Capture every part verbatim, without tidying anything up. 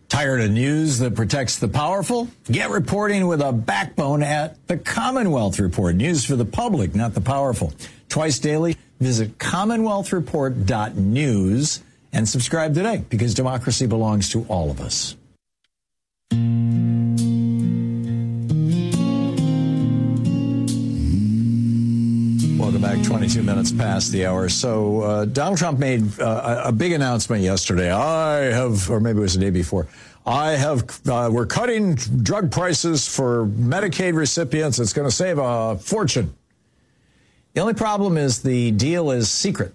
Tired of news that protects the powerful? Get reporting with a backbone at the Commonwealth Report. News for the public, not the powerful. Twice daily, visit commonwealth report dot news and subscribe today, because democracy belongs to all of us. Welcome back. twenty-two minutes past the hour. So uh, Donald Trump made uh, a big announcement yesterday. I have, or maybe it was the day before, I have, uh, we're cutting drug prices for Medicaid recipients. It's going to save a fortune. The only problem is the deal is secret.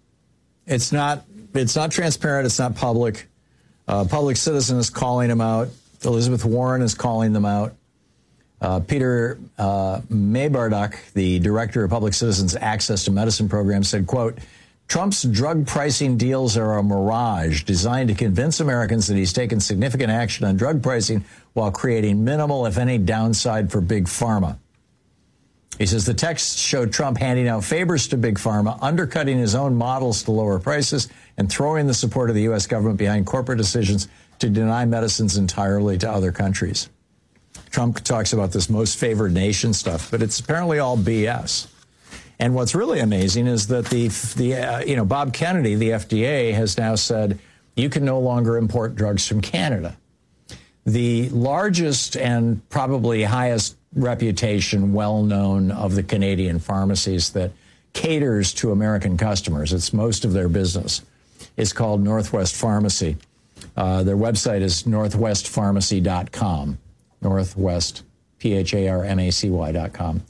It's not, it's not transparent. It's not public. Uh, Public Citizen is calling them out. Elizabeth Warren is calling them out. Uh, Peter uh, Maybarduck, the director of Public Citizen's Access to Medicine program, said, quote, Trump's drug pricing deals are a mirage designed to convince Americans that he's taken significant action on drug pricing while creating minimal, if any, downside for Big Pharma. He says the text showed Trump handing out favors to Big Pharma, undercutting his own models to lower prices, and throwing the support of the U S government behind corporate decisions to deny medicines entirely to other countries. Trump talks about this most favored nation stuff, but it's apparently all B S. And what's really amazing is that the, the uh, you know, Bob Kennedy, the F D A, has now said you can no longer import drugs from Canada. The largest and probably highest reputation, well-known of the Canadian pharmacies that caters to American customers, it's most of their business, is called Northwest Pharmacy. Uh, their website is northwest pharmacy dot com. Northwest, P H A R M A C Y dot com.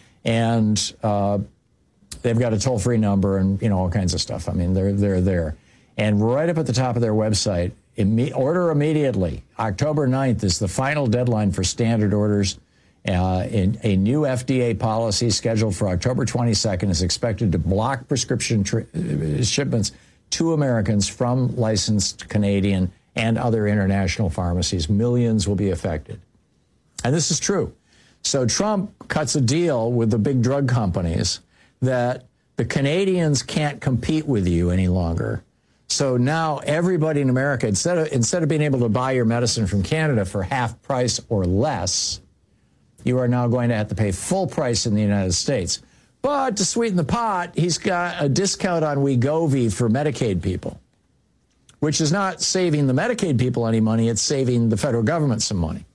And uh, they've got a toll-free number and, you know, all kinds of stuff. I mean, they're, they're there. And right up at the top of their website, imme- order immediately. October ninth is the final deadline for standard orders. Uh, in, a new F D A policy scheduled for October twenty-second is expected to block prescription tri- shipments to Americans from licensed Canadian and other international pharmacies. Millions will be affected. And this is true. So Trump cuts a deal with the big drug companies that the Canadians can't compete with you any longer. So now everybody in America, instead of, instead of being able to buy your medicine from Canada for half price or less, you are now going to have to pay full price in the United States. But to sweeten the pot, he's got a discount on Wegovy for Medicaid people, which is not saving the Medicaid people any money. It's saving the federal government some money.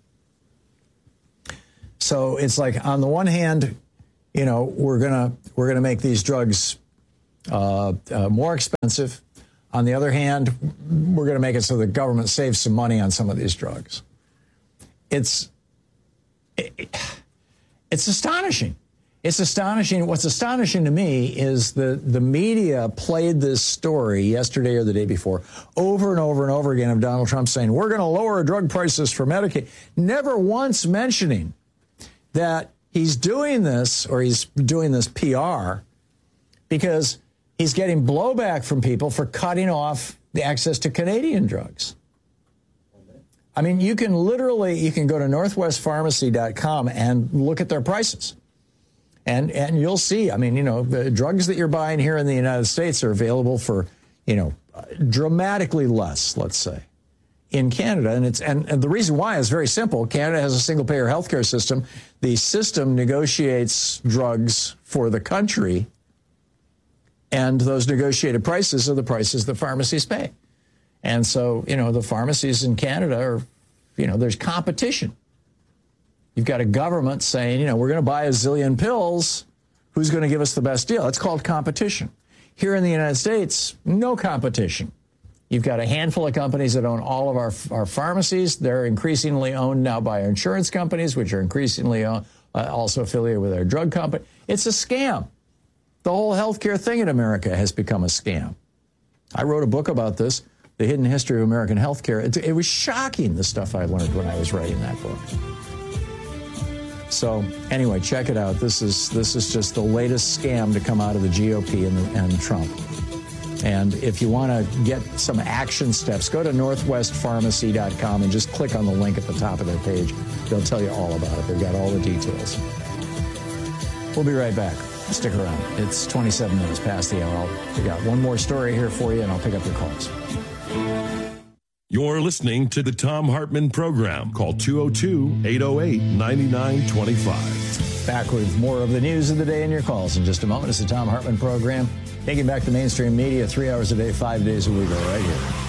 So it's like, on the one hand, you know, we're gonna we're gonna make these drugs uh, uh, more expensive. On the other hand, we're gonna make it so the government saves some money on some of these drugs. It's it, it's astonishing. It's astonishing. What's astonishing to me is the the media played this story yesterday or the day before over and over and over again of Donald Trump saying, we're going to lower drug prices for Medicaid, never once mentioning that he's doing this, or he's doing this P R, because he's getting blowback from people for cutting off the access to Canadian drugs. I mean, you can literally, you can go to northwest pharmacy dot com and look at their prices. And and you'll see, I mean, you know, the drugs that you're buying here in the United States are available for, you know, dramatically less, let's say, in Canada. And it's and, and the reason why is very simple. Canada has a single-payer healthcare system. The system negotiates drugs for the country, and those negotiated prices are the prices the pharmacies pay. And so, you know, the pharmacies in Canada are, you know, there's competition. You've got a government saying, you know, we're going to buy a zillion pills. Who's going to give us the best deal? It's called competition. Here in the United States, no competition. You've got a handful of companies that own all of our, our pharmacies. They're increasingly owned now by insurance companies, which are increasingly uh, also affiliated with our drug company. It's a scam. The whole healthcare thing in America has become a scam. I wrote a book about this, The Hidden History of American Healthcare. It, it was shocking, the stuff I learned when I was writing that book. So anyway, check it out. This is this is just the latest scam to come out of the G O P and, and Trump. And if you want to get some action steps, go to northwest pharmacy dot com and just click on the link at the top of their page. They'll tell you all about it. They've got all the details. We'll be right back. Stick around. It's twenty-seven minutes past the hour. We got one more story here for you, and I'll pick up your calls. You're listening to the Thom Hartmann Program. Call two oh two, eight oh eight, nine nine two five. Back with more of the news of the day in your calls in just a moment. It's the Thom Hartmann Program. Taking back the mainstream media three hours a day, five days a week, right here.